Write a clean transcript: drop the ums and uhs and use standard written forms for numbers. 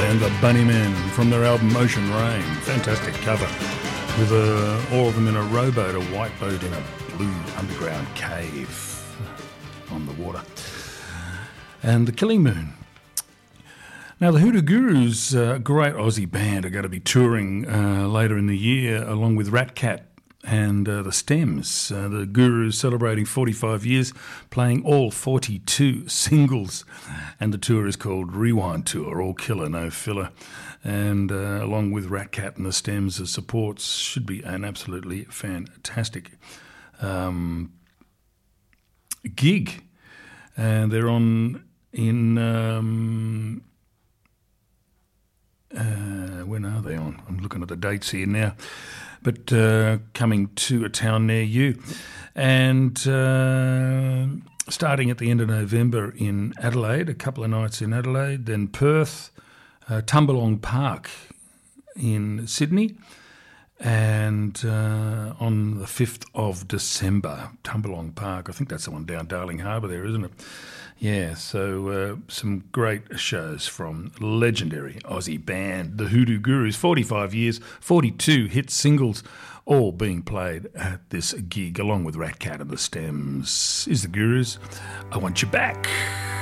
and the Bunnymen from their album Ocean Rain. Fantastic cover with all of them in a rowboat, a white boat in a blue underground cave on the water. And the Killing Moon. Now, the Hoodoo Gurus, a great Aussie band, are going to be touring later in the year along with Rat Cat and the Stems. The Gurus celebrating 45 years, playing all 42 singles. And the tour is called Rewind Tour, all killer, no filler. And along with Rat Cat and the Stems as supports, should be an absolutely fantastic gig. And they're on in... when are they on? I'm looking at the dates here now. But coming to a town near you. And starting at the end of November in Adelaide, a couple of nights in Adelaide, then Perth, Tumbalong Park in Sydney, and on the 5th of December, Tumbalong Park. I think that's the one down Darling Harbour there, isn't it? Yeah, so some great shows from legendary Aussie band, the Hoodoo Gurus. 45 years, 42 hit singles, all being played at this gig, along with Rat Cat and the Stems. Is the Gurus, I Want You Back.